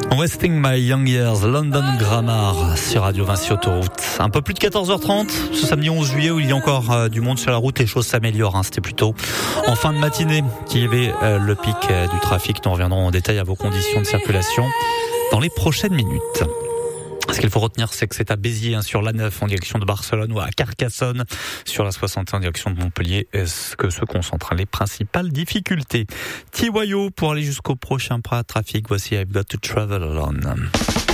Wasting My Young Years, London Grammar sur Radio Vinci Autoroute. Un peu plus de 14h30, ce samedi 11 juillet où il y a encore du monde sur la route, les choses s'améliorent. C'était plutôt en fin de matinée qu'il y avait le pic du trafic. Nous reviendrons en détail à vos conditions de circulation dans les prochaines minutes. Ce qu'il faut retenir, c'est que c'est à Béziers, sur l'A9 en direction de Barcelone, ou à Carcassonne sur la 61 en direction de Montpellier, est-ce que se concentrent les principales difficultés. TYO pour aller jusqu'au prochain trafic. Voici I've Got to Travel Alone.